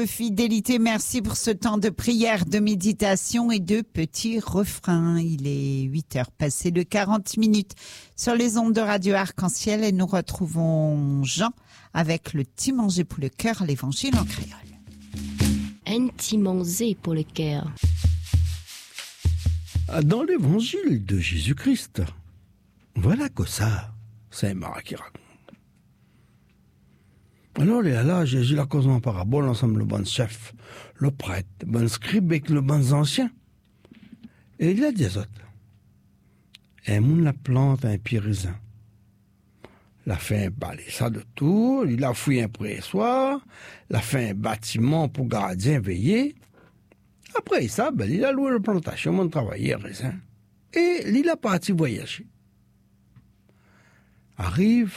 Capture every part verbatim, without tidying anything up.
Fidélité, merci pour ce temps de prière, de méditation et de petits refrains. Il est huit heures passées de quarante minutes sur les ondes de Radio Arc-en-Ciel et nous retrouvons Jean avec le petit manger pour le cœur, l'évangile en créole. Un petit manger pour le cœur. Dans l'évangile de Jésus-Christ, voilà que ça, c'est Marie qui raconte. Alors, il y a là, Jésus la cause en parabole ensemble le bon chef, le prêtre, le bon scribe et le bon ancien. Et il a dit aux autres, un monde la plante un pied raisin. Il a fait un balai ça de tout, il a fouillé un pressoir, il a fait un bâtiment pour gardien veiller. Après ça, ben, il a loué la plantation, mon travailler raisin. Et il a parti voyager. Arrive,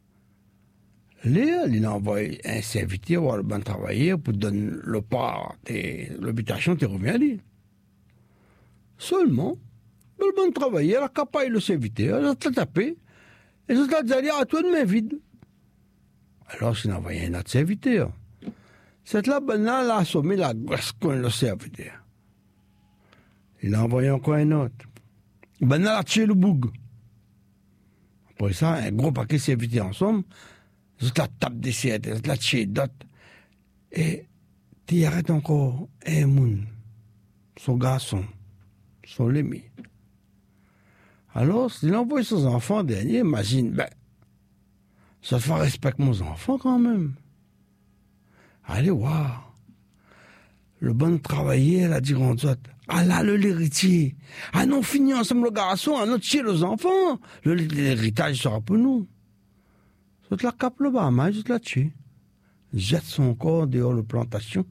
Là, il a envoyé un serviteur voir le bon travailleur pour donner le part de l'habitation qui revient à lui. Seulement, le bon travailleur a capé le serviteur, il a tapé, et il a dit à toi de main vide. Alors, il a envoyé un autre serviteur. Cette là, ben là, il a assommé la graisse qu'on le serviteur. Il a envoyé encore un autre. Ben là, il a tué le boug. Après ça, un gros paquet de serviteurs ensemble. Je la tape des sièges, je la tue d'autres. Et tu arrêtes encore un monde, son garçon, son l'ami. Alors, s'il envoie ses enfants dernier, imagine, ben, ça te fait respecter mes enfants quand même. Allez voir. Le bon travailler, elle a dit aux autres, ah là, le l'héritier. Ah non, fini ensemble le garçon, ah non, tuer les enfants. Le, l'héritage sera pour nous. Je te la cape le bas, je te la tue. Jette son corps dehors de la plantation.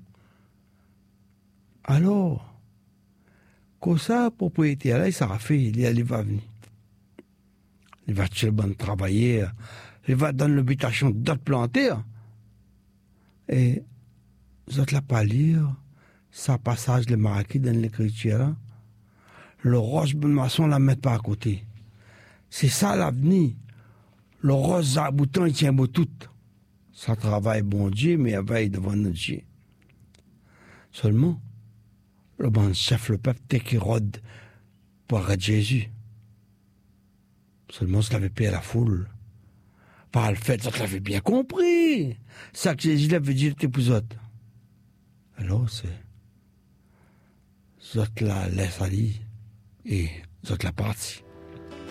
Alors, quand ça, propriétaire là, il s'est fait, il, il va venir. Il va tuer le bon travailler, il va donner l'habitation d'autres planteurs. Et, je te la pas lire, ça passage de marqué dans l'écriture. Le roche de maçon la met pas à côté. C'est ça l'avenir. Le rose à bouton, il tient beau tout. Ça travaille bon Dieu, mais elle veille devant notre Dieu. Seulement, le bon chef, le peuple, t'es qui rôde pour arrêter Jésus. Seulement, ça l'avait payé à la foule. Par le fait, ça l'avait bien compris. Ça que Jésus l'avait dit, t'es pour autres. Alors, c'est. Zot la laisse aller et zot la partie.